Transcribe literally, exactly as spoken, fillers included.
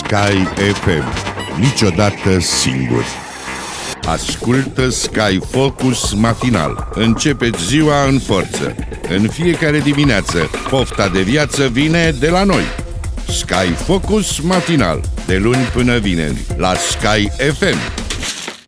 Sky F M. Niciodată singur. Ascultă Sky Focus matinal. Începeți ziua în forță. În fiecare dimineață, pofta de viață vine de la noi. Sky Focus matinal, de luni până vineri, la Sky F M.